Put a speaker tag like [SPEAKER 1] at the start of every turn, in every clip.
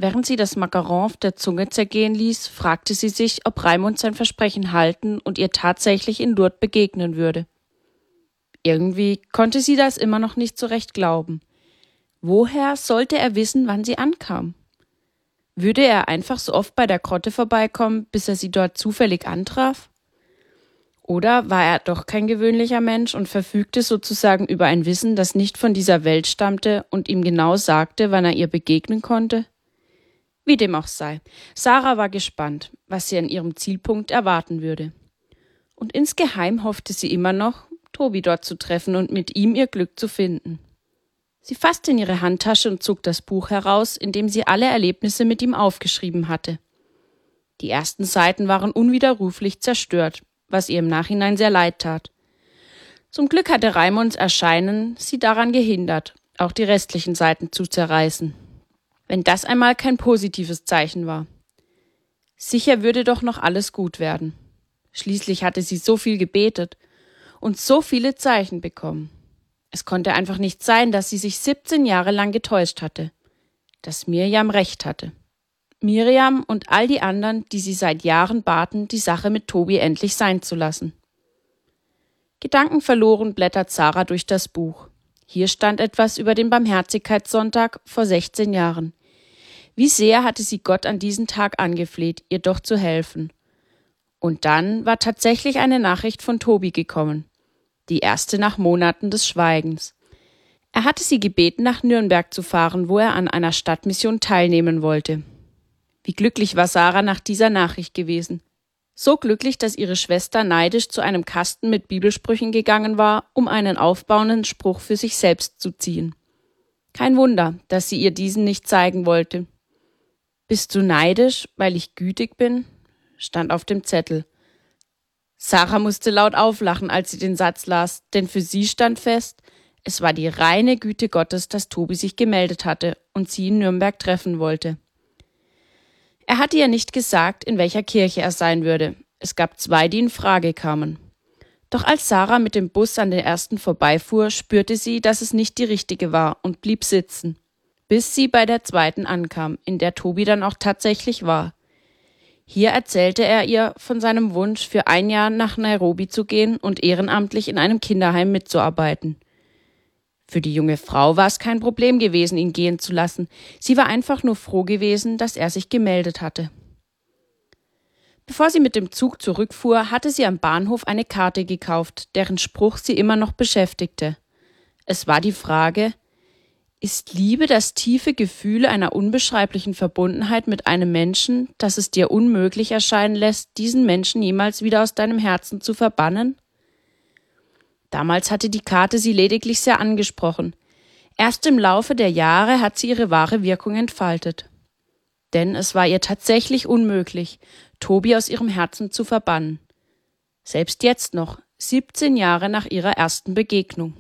[SPEAKER 1] Während sie das Macaron auf der Zunge zergehen ließ, fragte sie sich, ob Raimund sein Versprechen halten und ihr tatsächlich in Lourdes begegnen würde. Irgendwie konnte sie das immer noch nicht so recht glauben. Woher sollte er wissen, wann sie ankam? Würde er einfach so oft bei der Grotte vorbeikommen, bis er sie dort zufällig antraf? Oder war er doch kein gewöhnlicher Mensch und verfügte sozusagen über ein Wissen, das nicht von dieser Welt stammte und ihm genau sagte, wann er ihr begegnen konnte? Wie dem auch sei, Sarah war gespannt, was sie an ihrem Zielpunkt erwarten würde. Und insgeheim hoffte sie immer noch, Tobi dort zu treffen und mit ihm ihr Glück zu finden. Sie fasste in ihre Handtasche und zog das Buch heraus, in dem sie alle Erlebnisse mit ihm aufgeschrieben hatte. Die ersten Seiten waren unwiderruflich zerstört, was ihr im Nachhinein sehr leid tat. Zum Glück hatte Raimunds Erscheinen sie daran gehindert, auch die restlichen Seiten zu zerreißen. Wenn das einmal kein positives Zeichen war. Sicher würde doch noch alles gut werden. Schließlich hatte sie so viel gebetet und so viele Zeichen bekommen. Es konnte einfach nicht sein, dass sie sich 17 Jahre lang getäuscht hatte. Dass Mirjam recht hatte. Mirjam und all die anderen, die sie seit Jahren baten, die Sache mit Tobi endlich sein zu lassen. Gedankenverloren blättert Sarah durch das Buch. Hier stand etwas über den Barmherzigkeitssonntag vor 16 Jahren. Wie sehr hatte sie Gott an diesen Tag angefleht, ihr doch zu helfen. Und dann war tatsächlich eine Nachricht von Tobi gekommen. Die erste nach Monaten des Schweigens. Er hatte sie gebeten, nach Nürnberg zu fahren, wo er an einer Stadtmission teilnehmen wollte. Wie glücklich war Sarah nach dieser Nachricht gewesen. So glücklich, dass ihre Schwester neidisch zu einem Kasten mit Bibelsprüchen gegangen war, um einen aufbauenden Spruch für sich selbst zu ziehen. Kein Wunder, dass sie ihr diesen nicht zeigen wollte. »Bist du neidisch, weil ich gütig bin?« stand auf dem Zettel. Sarah musste laut auflachen, als sie den Satz las, denn für sie stand fest, es war die reine Güte Gottes, dass Tobi sich gemeldet hatte und sie in Nürnberg treffen wollte. Er hatte ihr nicht gesagt, in welcher Kirche er sein würde. Es gab 2, die in Frage kamen. Doch als Sarah mit dem Bus an der ersten vorbeifuhr, spürte sie, dass es nicht die richtige war und blieb sitzen, bis sie bei der zweiten ankam, in der Tobi dann auch tatsächlich war. Hier erzählte er ihr von seinem Wunsch, für 1 Jahr nach Nairobi zu gehen und ehrenamtlich in einem Kinderheim mitzuarbeiten. Für die junge Frau war es kein Problem gewesen, ihn gehen zu lassen. Sie war einfach nur froh gewesen, dass er sich gemeldet hatte. Bevor sie mit dem Zug zurückfuhr, hatte sie am Bahnhof eine Karte gekauft, deren Spruch sie immer noch beschäftigte. Es war die Frage: Ist Liebe das tiefe Gefühl einer unbeschreiblichen Verbundenheit mit einem Menschen, das es dir unmöglich erscheinen lässt, diesen Menschen jemals wieder aus deinem Herzen zu verbannen? Damals hatte die Karte sie lediglich sehr angesprochen. Erst im Laufe der Jahre hat sie ihre wahre Wirkung entfaltet. Denn es war ihr tatsächlich unmöglich, Tobi aus ihrem Herzen zu verbannen. Selbst jetzt noch, 17 Jahre nach ihrer ersten Begegnung.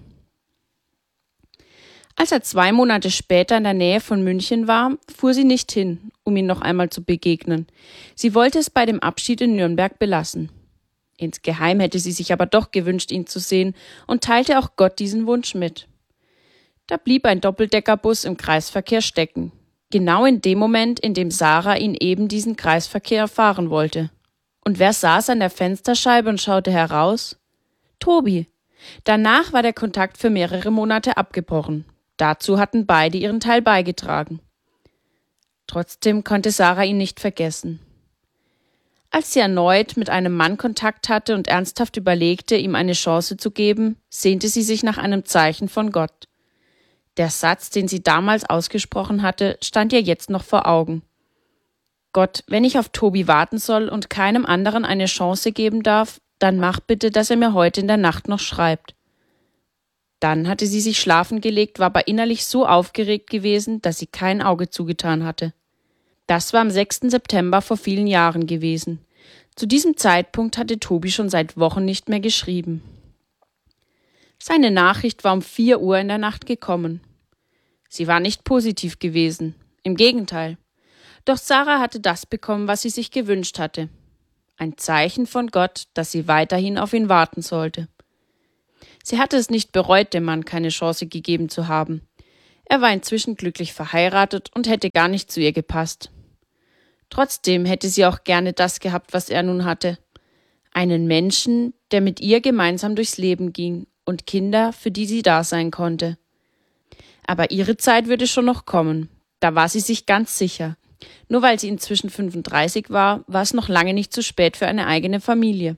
[SPEAKER 1] Als er 2 Monate später in der Nähe von München war, fuhr sie nicht hin, um ihm noch einmal zu begegnen. Sie wollte es bei dem Abschied in Nürnberg belassen. Insgeheim hätte sie sich aber doch gewünscht, ihn zu sehen, und teilte auch Gott diesen Wunsch mit. Da blieb ein Doppeldeckerbus im Kreisverkehr stecken. Genau in dem Moment, in dem Sarah ihn eben diesen Kreisverkehr fahren wollte. Und wer saß an der Fensterscheibe und schaute heraus? Tobi. Danach war der Kontakt für mehrere Monate abgebrochen. Dazu hatten beide ihren Teil beigetragen. Trotzdem konnte Sarah ihn nicht vergessen. Als sie erneut mit einem Mann Kontakt hatte und ernsthaft überlegte, ihm eine Chance zu geben, sehnte sie sich nach einem Zeichen von Gott. Der Satz, den sie damals ausgesprochen hatte, stand ihr jetzt noch vor Augen. Gott, wenn ich auf Tobi warten soll und keinem anderen eine Chance geben darf, dann mach bitte, dass er mir heute in der Nacht noch schreibt. Dann hatte sie sich schlafen gelegt, war aber innerlich so aufgeregt gewesen, dass sie kein Auge zugetan hatte. Das war am 6. September vor vielen Jahren gewesen. Zu diesem Zeitpunkt hatte Tobi schon seit Wochen nicht mehr geschrieben. Seine Nachricht war um 4 Uhr in der Nacht gekommen. Sie war nicht positiv gewesen, im Gegenteil. Doch Sarah hatte das bekommen, was sie sich gewünscht hatte. Ein Zeichen von Gott, dass sie weiterhin auf ihn warten sollte. Sie hatte es nicht bereut, dem Mann keine Chance gegeben zu haben. Er war inzwischen glücklich verheiratet und hätte gar nicht zu ihr gepasst. Trotzdem hätte sie auch gerne das gehabt, was er nun hatte. Einen Menschen, der mit ihr gemeinsam durchs Leben ging und Kinder, für die sie da sein konnte. Aber ihre Zeit würde schon noch kommen, da war sie sich ganz sicher. Nur weil sie inzwischen 35 war, war es noch lange nicht zu spät für eine eigene Familie.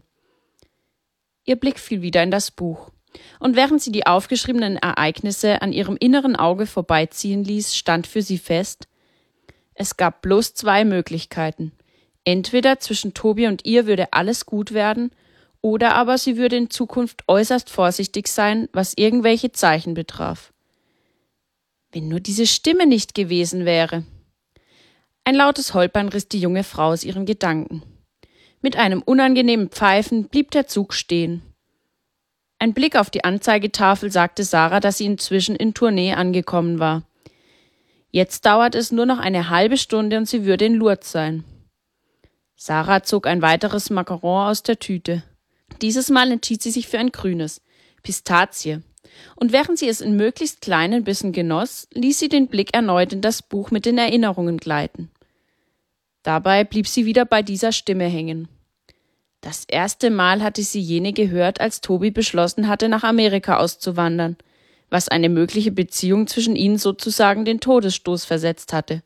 [SPEAKER 1] Ihr Blick fiel wieder in das Buch. Und während sie die aufgeschriebenen Ereignisse an ihrem inneren Auge vorbeiziehen ließ, stand für sie fest: Es gab bloß 2 Möglichkeiten. Entweder zwischen Tobi und ihr würde alles gut werden, oder aber sie würde in Zukunft äußerst vorsichtig sein, was irgendwelche Zeichen betraf. Wenn nur diese Stimme nicht gewesen wäre. Ein lautes Holpern riss die junge Frau aus ihren Gedanken. Mit einem unangenehmen Pfeifen blieb der Zug stehen. Ein Blick auf die Anzeigetafel sagte Sarah, dass sie inzwischen in Tournai angekommen war. Jetzt dauert es nur noch eine halbe Stunde und sie würde in Lourdes sein. Sarah zog ein weiteres Macaron aus der Tüte. Dieses Mal entschied sie sich für ein grünes, Pistazie. Und während sie es in möglichst kleinen Bissen genoss, ließ sie den Blick erneut in das Buch mit den Erinnerungen gleiten. Dabei blieb sie wieder bei dieser Stimme hängen. Das erste Mal hatte sie jene gehört, als Tobi beschlossen hatte, nach Amerika auszuwandern, was eine mögliche Beziehung zwischen ihnen sozusagen den Todesstoß versetzt hatte.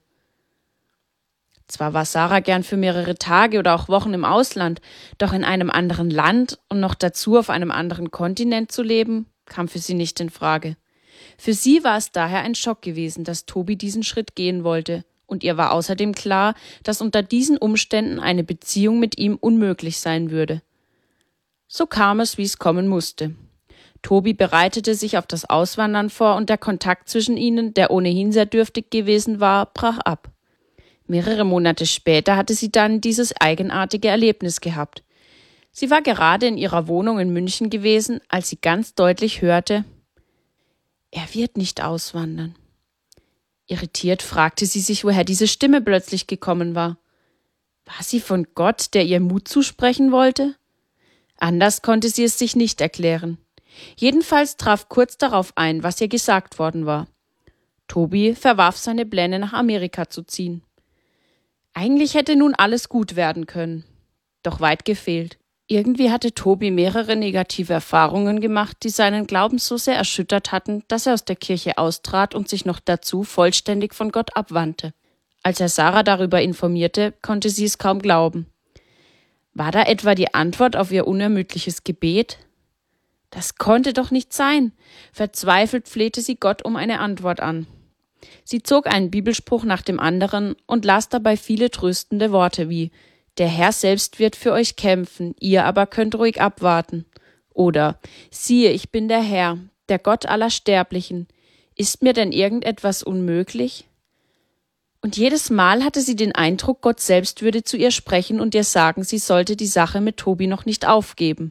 [SPEAKER 1] Zwar war Sarah gern für mehrere Tage oder auch Wochen im Ausland, doch in einem anderen Land und noch dazu auf einem anderen Kontinent zu leben, kam für sie nicht in Frage. Für sie war es daher ein Schock gewesen, dass Tobi diesen Schritt gehen wollte, und ihr war außerdem klar, dass unter diesen Umständen eine Beziehung mit ihm unmöglich sein würde. So kam es, wie es kommen musste. Tobi bereitete sich auf das Auswandern vor und der Kontakt zwischen ihnen, der ohnehin sehr dürftig gewesen war, brach ab. Mehrere Monate später hatte sie dann dieses eigenartige Erlebnis gehabt. Sie war gerade in ihrer Wohnung in München gewesen, als sie ganz deutlich hörte: Er wird nicht auswandern. Irritiert fragte sie sich, woher diese Stimme plötzlich gekommen war. War sie von Gott, der ihr Mut zusprechen wollte? Anders konnte sie es sich nicht erklären. Jedenfalls traf kurz darauf ein, was ihr gesagt worden war. Tobi verwarf seine Pläne, nach Amerika zu ziehen. Eigentlich hätte nun alles gut werden können. Doch weit gefehlt. Irgendwie hatte Tobi mehrere negative Erfahrungen gemacht, die seinen Glauben so sehr erschüttert hatten, dass er aus der Kirche austrat und sich noch dazu vollständig von Gott abwandte. Als er Sarah darüber informierte, konnte sie es kaum glauben. War da etwa die Antwort auf ihr unermüdliches Gebet? Das konnte doch nicht sein. Verzweifelt flehte sie Gott um eine Antwort an. Sie zog einen Bibelspruch nach dem anderen und las dabei viele tröstende Worte wie: Der Herr selbst wird für euch kämpfen, ihr aber könnt ruhig abwarten. Oder: Siehe, ich bin der Herr, der Gott aller Sterblichen. Ist mir denn irgendetwas unmöglich? Und jedes Mal hatte sie den Eindruck, Gott selbst würde zu ihr sprechen und ihr sagen, sie sollte die Sache mit Tobi noch nicht aufgeben.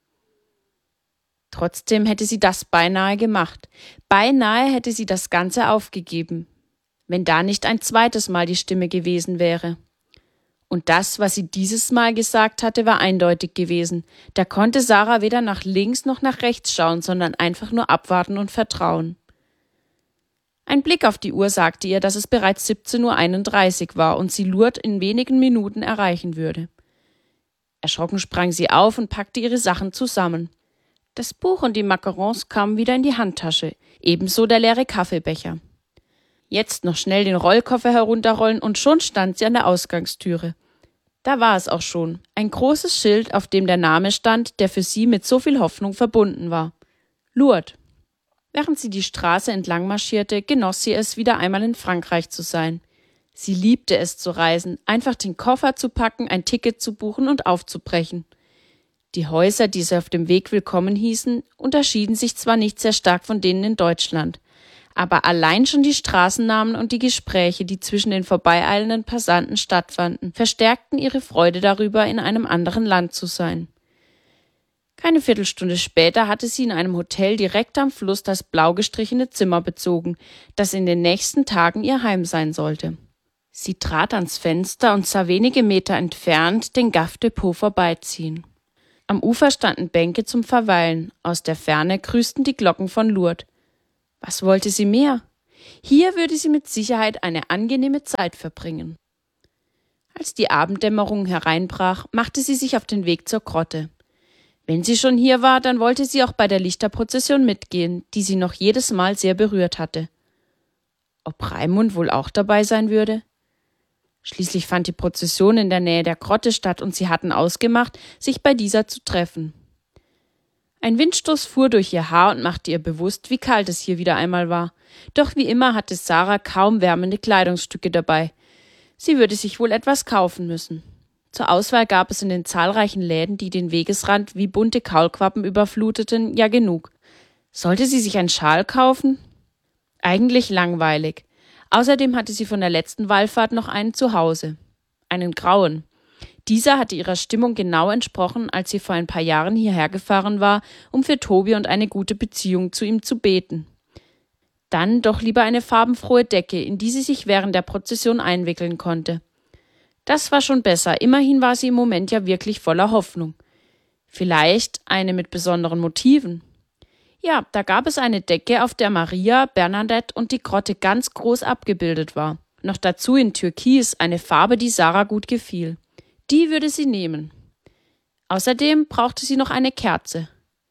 [SPEAKER 1] Trotzdem hätte sie das beinahe gemacht. Beinahe hätte sie das Ganze aufgegeben, wenn da nicht ein zweites Mal die Stimme gewesen wäre. Und das, was sie dieses Mal gesagt hatte, war eindeutig gewesen. Da konnte Sarah weder nach links noch nach rechts schauen, sondern einfach nur abwarten und vertrauen. Ein Blick auf die Uhr sagte ihr, dass es bereits 17:31 Uhr war und sie Lourdes in wenigen Minuten erreichen würde. Erschrocken sprang sie auf und packte ihre Sachen zusammen. Das Buch und die Macarons kamen wieder in die Handtasche, ebenso der leere Kaffeebecher. Jetzt noch schnell den Rollkoffer herunterrollen und schon stand sie an der Ausgangstüre. Da war es auch schon, ein großes Schild, auf dem der Name stand, der für sie mit so viel Hoffnung verbunden war: Lourdes. Während sie die Straße entlang marschierte, genoss sie es, wieder einmal in Frankreich zu sein. Sie liebte es zu reisen, einfach den Koffer zu packen, ein Ticket zu buchen und aufzubrechen. Die Häuser, die sie auf dem Weg willkommen hießen, unterschieden sich zwar nicht sehr stark von denen in Deutschland, aber allein schon die Straßennamen und die Gespräche, die zwischen den vorbeieilenden Passanten stattfanden, verstärkten ihre Freude darüber, in einem anderen Land zu sein. Keine Viertelstunde später hatte sie in einem Hotel direkt am Fluss das blau gestrichene Zimmer bezogen, das in den nächsten Tagen ihr Heim sein sollte. Sie trat ans Fenster und sah wenige Meter entfernt den Gave de Pau vorbeiziehen. Am Ufer standen Bänke zum Verweilen, aus der Ferne grüßten die Glocken von Lourdes. Was wollte sie mehr? Hier würde sie mit Sicherheit eine angenehme Zeit verbringen. Als die Abenddämmerung hereinbrach, machte sie sich auf den Weg zur Grotte. Wenn sie schon hier war, dann wollte sie auch bei der Lichterprozession mitgehen, die sie noch jedes Mal sehr berührt hatte. Ob Raimund wohl auch dabei sein würde? Schließlich fand die Prozession in der Nähe der Grotte statt und sie hatten ausgemacht, sich bei dieser zu treffen. Ein Windstoß fuhr durch ihr Haar und machte ihr bewusst, wie kalt es hier wieder einmal war. Doch wie immer hatte Sarah kaum wärmende Kleidungsstücke dabei. Sie würde sich wohl etwas kaufen müssen. Zur Auswahl gab es in den zahlreichen Läden, die den Wegesrand wie bunte Kaulquappen überfluteten, ja genug. Sollte sie sich einen Schal kaufen? Eigentlich langweilig. Außerdem hatte sie von der letzten Wallfahrt noch einen zu Hause. Einen grauen. Dieser hatte ihrer Stimmung genau entsprochen, als sie vor ein paar Jahren hierher gefahren war, um für Tobi und eine gute Beziehung zu ihm zu beten. Dann doch lieber eine farbenfrohe Decke, in die sie sich während der Prozession einwickeln konnte. Das war schon besser, immerhin war sie im Moment ja wirklich voller Hoffnung. Vielleicht eine mit besonderen Motiven. Ja, da gab es eine Decke, auf der Maria, Bernadette und die Grotte ganz groß abgebildet war. Noch dazu in Türkis, eine Farbe, die Sarah gut gefiel. Die würde sie nehmen. Außerdem brauchte sie noch eine Kerze.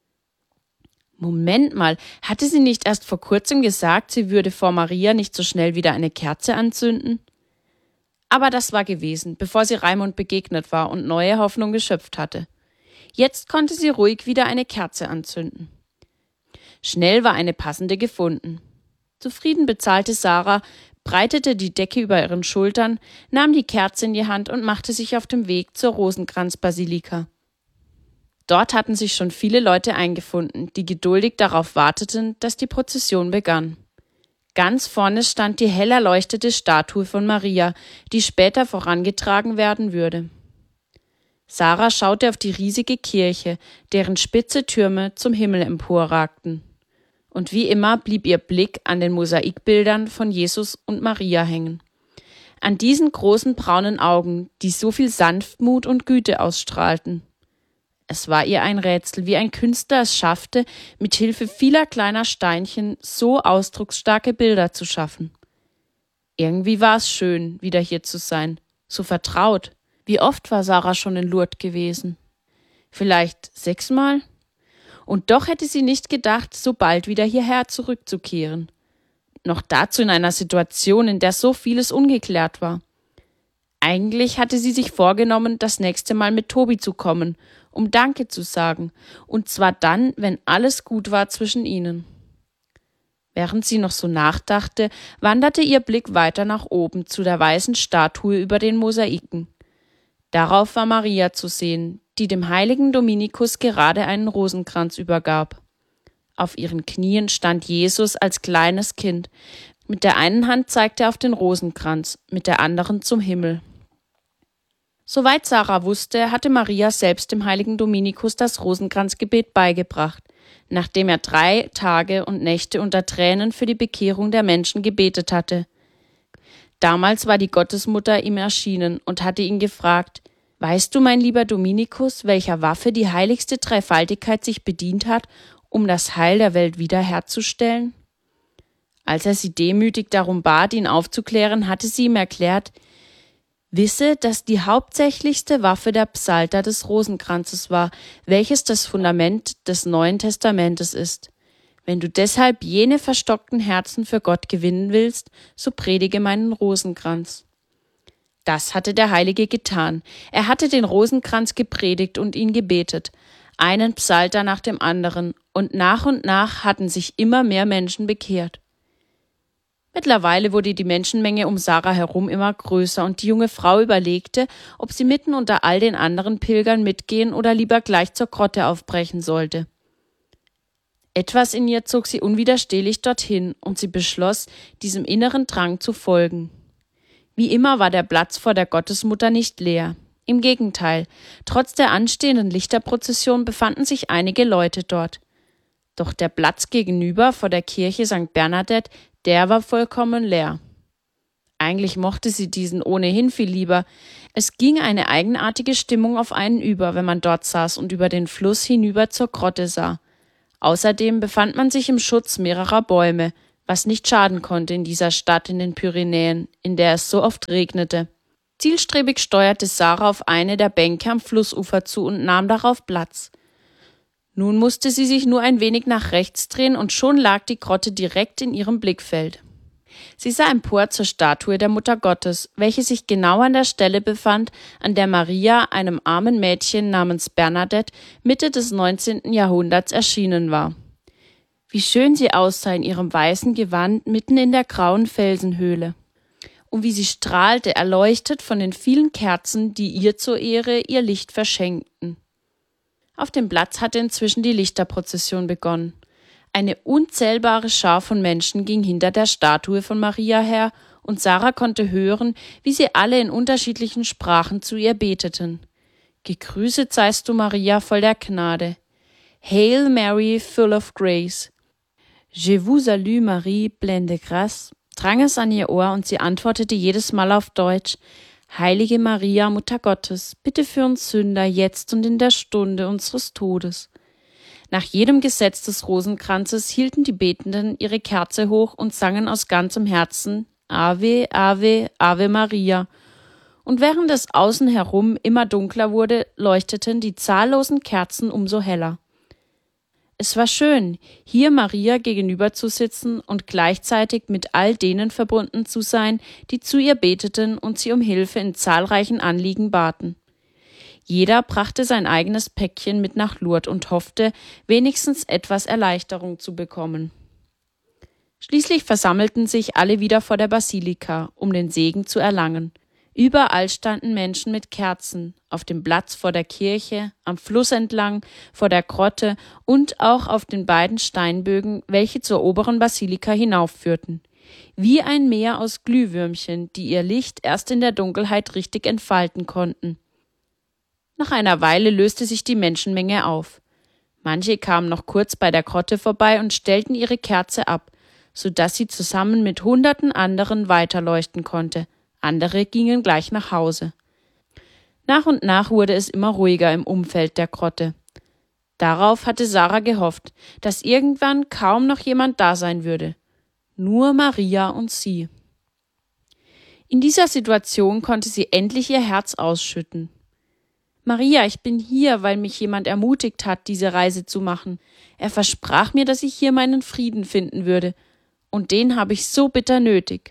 [SPEAKER 1] Moment mal, hatte sie nicht erst vor kurzem gesagt, sie würde vor Maria nicht so schnell wieder eine Kerze anzünden? Aber das war gewesen, bevor sie Raimund begegnet war und neue Hoffnung geschöpft hatte. Jetzt konnte sie ruhig wieder eine Kerze anzünden. Schnell war eine passende gefunden. Zufrieden bezahlte Sarah, breitete die Decke über ihren Schultern, nahm die Kerze in die Hand und machte sich auf dem Weg zur Rosenkranzbasilika. Dort hatten sich schon viele Leute eingefunden, die geduldig darauf warteten, dass die Prozession begann. Ganz vorne stand die hell erleuchtete Statue von Maria, die später vorangetragen werden würde. Sarah schaute auf die riesige Kirche, deren spitze Türme zum Himmel emporragten. Und wie immer blieb ihr Blick an den Mosaikbildern von Jesus und Maria hängen. An diesen großen braunen Augen, die so viel Sanftmut und Güte ausstrahlten. Es war ihr ein Rätsel, wie ein Künstler es schaffte, mit Hilfe vieler kleiner Steinchen so ausdrucksstarke Bilder zu schaffen. Irgendwie war es schön, wieder hier zu sein, so vertraut. Wie oft war Sarah schon in Lourdes gewesen? Vielleicht 6-mal? Und doch hätte sie nicht gedacht, so bald wieder hierher zurückzukehren. Noch dazu in einer Situation, in der so vieles ungeklärt war. Eigentlich hatte sie sich vorgenommen, das nächste Mal mit Tobi zu kommen, um Danke zu sagen, und zwar dann, wenn alles gut war zwischen ihnen. Während sie noch so nachdachte, wanderte ihr Blick weiter nach oben zu der weißen Statue über den Mosaiken. Darauf war Maria zu sehen, die dem heiligen Dominikus gerade einen Rosenkranz übergab. Auf ihren Knien stand Jesus als kleines Kind. Mit der einen Hand zeigte er auf den Rosenkranz, mit der anderen zum Himmel. Soweit Sarah wusste, hatte Maria selbst dem heiligen Dominikus das Rosenkranzgebet beigebracht, nachdem er 3 Tage und Nächte unter Tränen für die Bekehrung der Menschen gebetet hatte. Damals war die Gottesmutter ihm erschienen und hatte ihn gefragt: »Weißt du, mein lieber Dominikus, welcher Waffe die heiligste Dreifaltigkeit sich bedient hat, um das Heil der Welt wiederherzustellen?« Als er sie demütig darum bat, ihn aufzuklären, hatte sie ihm erklärt: »Wisse, dass die hauptsächlichste Waffe der Psalter des Rosenkranzes war, welches das Fundament des Neuen Testamentes ist. Wenn du deshalb jene verstockten Herzen für Gott gewinnen willst, so predige meinen Rosenkranz.« Das hatte der Heilige getan. Er hatte den Rosenkranz gepredigt und ihn gebetet, einen Psalter nach dem anderen, und nach hatten sich immer mehr Menschen bekehrt. Mittlerweile wurde die Menschenmenge um Sarah herum immer größer und die junge Frau überlegte, ob sie mitten unter all den anderen Pilgern mitgehen oder lieber gleich zur Grotte aufbrechen sollte. Etwas in ihr zog sie unwiderstehlich dorthin und sie beschloss, diesem inneren Drang zu folgen. Wie immer war der Platz vor der Gottesmutter nicht leer. Im Gegenteil, trotz der anstehenden Lichterprozession befanden sich einige Leute dort. Doch der Platz gegenüber vor der Kirche St. Bernadette, der war vollkommen leer. Eigentlich mochte sie diesen ohnehin viel lieber. Es ging eine eigenartige Stimmung auf einen über, wenn man dort saß und über den Fluss hinüber zur Grotte sah. Außerdem befand man sich im Schutz mehrerer Bäume, was nicht schaden konnte in dieser Stadt in den Pyrenäen, in der es so oft regnete. Zielstrebig steuerte Sarah auf eine der Bänke am Flussufer zu und nahm darauf Platz. Nun musste sie sich nur ein wenig nach rechts drehen und schon lag die Grotte direkt in ihrem Blickfeld. Sie sah empor zur Statue der Mutter Gottes, welche sich genau an der Stelle befand, an der Maria einem armen Mädchen namens Bernadette Mitte des 19. Jahrhunderts erschienen war. Wie schön sie aussah in ihrem weißen Gewand mitten in der grauen Felsenhöhle. Und wie sie strahlte, erleuchtet von den vielen Kerzen, die ihr zur Ehre ihr Licht verschenkten. Auf dem Platz hatte inzwischen die Lichterprozession begonnen. Eine unzählbare Schar von Menschen ging hinter der Statue von Maria her, und Sarah konnte hören, wie sie alle in unterschiedlichen Sprachen zu ihr beteten. Gegrüßet seist du, Maria, voll der Gnade. Hail Mary, full of grace. Je vous salue, Marie, pleine de grâce, drang es an ihr Ohr, und sie antwortete jedes Mal auf Deutsch: Heilige Maria, Mutter Gottes, bitte für uns Sünder, jetzt und in der Stunde unseres Todes. Nach jedem Gesetz des Rosenkranzes hielten die Betenden ihre Kerze hoch und sangen aus ganzem Herzen Ave, Ave, Ave Maria. Und während es außen herum immer dunkler wurde, leuchteten die zahllosen Kerzen umso heller. Es war schön, hier Maria gegenüber zu sitzen und gleichzeitig mit all denen verbunden zu sein, die zu ihr beteten und sie um Hilfe in zahlreichen Anliegen baten. Jeder brachte sein eigenes Päckchen mit nach Lourdes und hoffte, wenigstens etwas Erleichterung zu bekommen. Schließlich versammelten sich alle wieder vor der Basilika, um den Segen zu erlangen. Überall standen Menschen mit Kerzen, auf dem Platz vor der Kirche, am Fluss entlang, vor der Grotte und auch auf den beiden Steinbögen, welche zur oberen Basilika hinaufführten. Wie ein Meer aus Glühwürmchen, die ihr Licht erst in der Dunkelheit richtig entfalten konnten. Nach einer Weile löste sich die Menschenmenge auf. Manche kamen noch kurz bei der Grotte vorbei und stellten ihre Kerze ab, so dass sie zusammen mit Hunderten anderen weiterleuchten konnte. Andere gingen gleich nach Hause. Nach und nach wurde es immer ruhiger im Umfeld der Grotte. Darauf hatte Sarah gehofft, dass irgendwann kaum noch jemand da sein würde. Nur Maria und sie. In dieser Situation konnte sie endlich ihr Herz ausschütten. Maria, ich bin hier, weil mich jemand ermutigt hat, diese Reise zu machen. Er versprach mir, dass ich hier meinen Frieden finden würde. Und den habe ich so bitter nötig.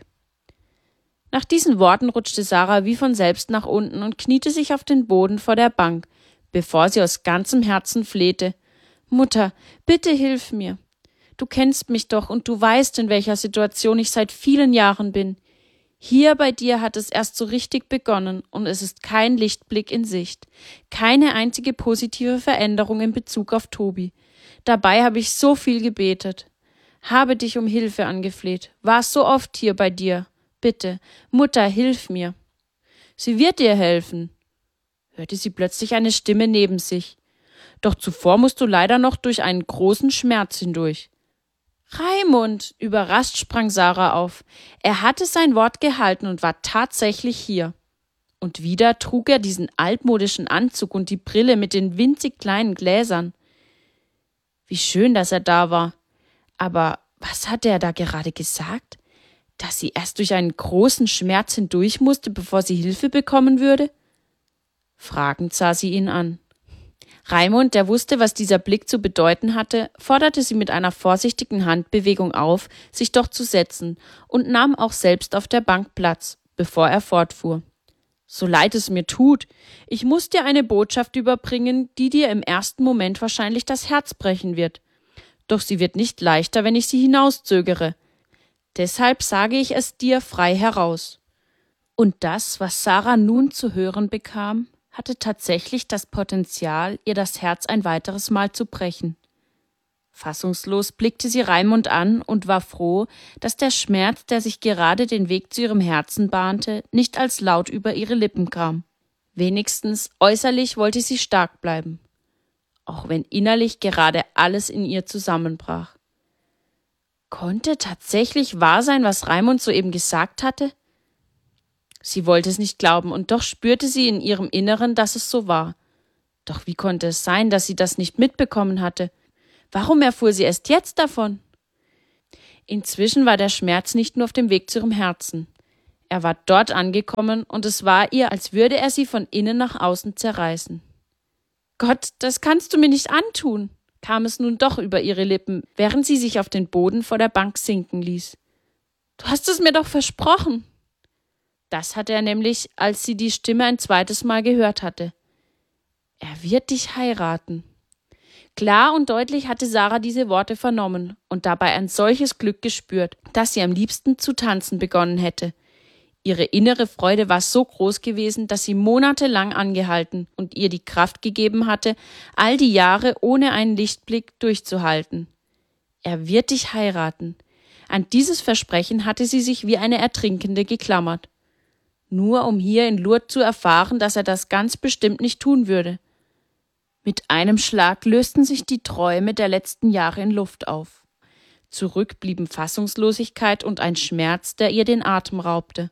[SPEAKER 1] Nach diesen Worten rutschte Sarah wie von selbst nach unten und kniete sich auf den Boden vor der Bank, bevor sie aus ganzem Herzen flehte: Mutter, bitte hilf mir. Du kennst mich doch und du weißt, in welcher Situation ich seit vielen Jahren bin. Hier bei dir hat es erst so richtig begonnen und es ist kein Lichtblick in Sicht, keine einzige positive Veränderung in Bezug auf Tobi. Dabei habe ich so viel gebetet, habe dich um Hilfe angefleht, war so oft hier bei dir. Bitte, Mutter, hilf mir. Sie wird dir helfen, hörte sie plötzlich eine Stimme neben sich. Doch zuvor musst du leider noch durch einen großen Schmerz hindurch. Raimund! Überrascht sprang Sarah auf. Er hatte sein Wort gehalten und war tatsächlich hier. Und wieder trug er diesen altmodischen Anzug und die Brille mit den winzig kleinen Gläsern. Wie schön, dass er da war. Aber was hatte er da gerade gesagt? Dass sie erst durch einen großen Schmerz hindurch musste, bevor sie Hilfe bekommen würde? Fragend sah sie ihn an. Raimund, der wusste, was dieser Blick zu bedeuten hatte, forderte sie mit einer vorsichtigen Handbewegung auf, sich doch zu setzen, und nahm auch selbst auf der Bank Platz, bevor er fortfuhr. So leid es mir tut, ich muss dir eine Botschaft überbringen, die dir im ersten Moment wahrscheinlich das Herz brechen wird. Doch sie wird nicht leichter, wenn ich sie hinauszögere. Deshalb sage ich es dir frei heraus. Und das, was Sarah nun zu hören bekam, hatte tatsächlich das Potenzial, ihr das Herz ein weiteres Mal zu brechen. Fassungslos blickte sie Raimund an und war froh, dass der Schmerz, der sich gerade den Weg zu ihrem Herzen bahnte, nicht als Laut über ihre Lippen kam. Wenigstens äußerlich wollte sie stark bleiben, auch wenn innerlich gerade alles in ihr zusammenbrach. Konnte tatsächlich wahr sein, was Raimund soeben gesagt hatte? Sie wollte es nicht glauben, und doch spürte sie in ihrem Inneren, dass es so war. Doch wie konnte es sein, dass sie das nicht mitbekommen hatte? Warum erfuhr sie erst jetzt davon? Inzwischen war der Schmerz nicht nur auf dem Weg zu ihrem Herzen. Er war dort angekommen und es war ihr, als würde er sie von innen nach außen zerreißen. »Gott, das kannst du mir nicht antun«, kam es nun doch über ihre Lippen, während sie sich auf den Boden vor der Bank sinken ließ. »Du hast es mir doch versprochen.« Das hatte er nämlich, als sie die Stimme ein zweites Mal gehört hatte. »Er wird dich heiraten.« Klar und deutlich hatte Sarah diese Worte vernommen und dabei ein solches Glück gespürt, dass sie am liebsten zu tanzen begonnen hätte. Ihre innere Freude war so groß gewesen, dass sie monatelang angehalten und ihr die Kraft gegeben hatte, all die Jahre ohne einen Lichtblick durchzuhalten. Er wird dich heiraten. An dieses Versprechen hatte sie sich wie eine Ertrinkende geklammert. Nur um hier in Lourdes zu erfahren, dass er das ganz bestimmt nicht tun würde. Mit einem Schlag lösten sich die Träume der letzten Jahre in Luft auf. Zurück blieben Fassungslosigkeit und ein Schmerz, der ihr den Atem raubte.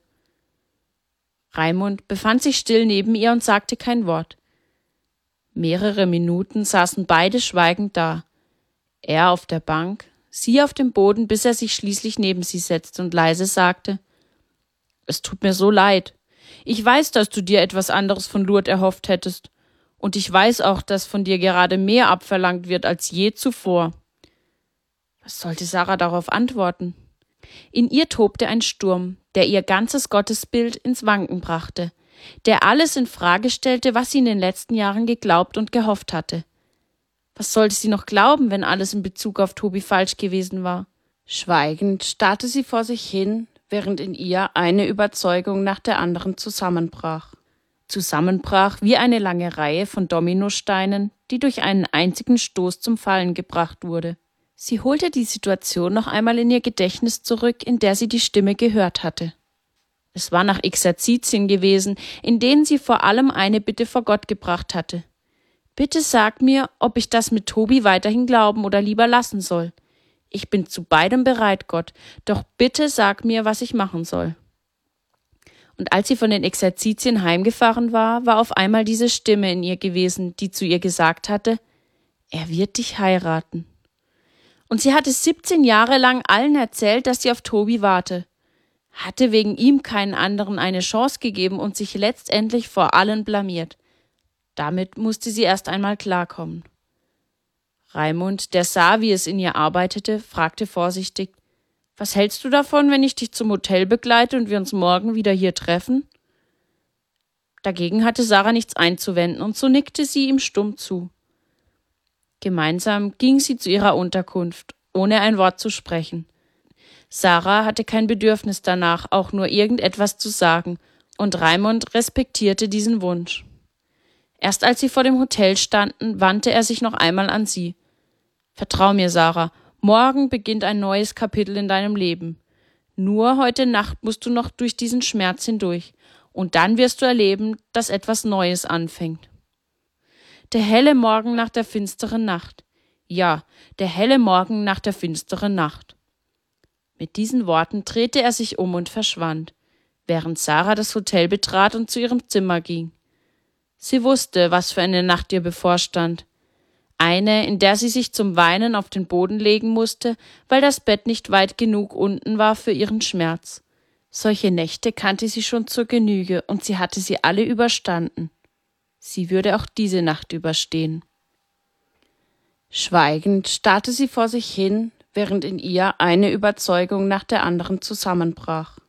[SPEAKER 1] Raimund befand sich still neben ihr und sagte kein Wort. Mehrere Minuten saßen beide schweigend da. Er auf der Bank, sie auf dem Boden, bis er sich schließlich neben sie setzte und leise sagte: »Es tut mir so leid. Ich weiß, dass du dir etwas anderes von Lourdes erhofft hättest. Und ich weiß auch, dass von dir gerade mehr abverlangt wird als je zuvor.« Was sollte Sarah darauf antworten? In ihr tobte ein Sturm, der ihr ganzes Gottesbild ins Wanken brachte, der alles in Frage stellte, was sie in den letzten Jahren geglaubt und gehofft hatte. Was sollte sie noch glauben, wenn alles in Bezug auf Tobi falsch gewesen war? Schweigend starrte sie vor sich hin, während in ihr eine Überzeugung nach der anderen zusammenbrach. Zusammenbrach wie eine lange Reihe von Dominosteinen, die durch einen einzigen Stoß zum Fallen gebracht wurde. Sie holte die Situation noch einmal in ihr Gedächtnis zurück, in der sie die Stimme gehört hatte. Es war nach Exerzitien gewesen, in denen sie vor allem eine Bitte vor Gott gebracht hatte. »Bitte sag mir, ob ich das mit Tobi weiterhin glauben oder lieber lassen soll. Ich bin zu beidem bereit, Gott, doch bitte sag mir, was ich machen soll.« Und als sie von den Exerzitien heimgefahren war, war auf einmal diese Stimme in ihr gewesen, die zu ihr gesagt hatte: »Er wird dich heiraten.« Und sie hatte 17 Jahre lang allen erzählt, dass sie auf Tobi warte, hatte wegen ihm keinen anderen eine Chance gegeben und sich letztendlich vor allen blamiert. Damit musste sie erst einmal klarkommen. Raimund, der sah, wie es in ihr arbeitete, fragte vorsichtig: »Was hältst du davon, wenn ich dich zum Hotel begleite und wir uns morgen wieder hier treffen?« Dagegen hatte Sarah nichts einzuwenden und so nickte sie ihm stumm zu. Gemeinsam ging sie zu ihrer Unterkunft, ohne ein Wort zu sprechen. Sarah hatte kein Bedürfnis danach, auch nur irgendetwas zu sagen, und Raimund respektierte diesen Wunsch. Erst als sie vor dem Hotel standen, wandte er sich noch einmal an sie. »Vertrau mir, Sarah, morgen beginnt ein neues Kapitel in deinem Leben. Nur heute Nacht musst du noch durch diesen Schmerz hindurch, und dann wirst du erleben, dass etwas Neues anfängt.« Der helle Morgen nach der finsteren Nacht. Ja, der helle Morgen nach der finsteren Nacht. Mit diesen Worten drehte er sich um und verschwand, während Sarah das Hotel betrat und zu ihrem Zimmer ging. Sie wusste, was für eine Nacht ihr bevorstand. Eine, in der sie sich zum Weinen auf den Boden legen musste, weil das Bett nicht weit genug unten war für ihren Schmerz. Solche Nächte kannte sie schon zur Genüge und sie hatte sie alle überstanden. Sie würde auch diese Nacht überstehen. Schweigend starrte sie vor sich hin, während in ihr eine Überzeugung nach der anderen zusammenbrach.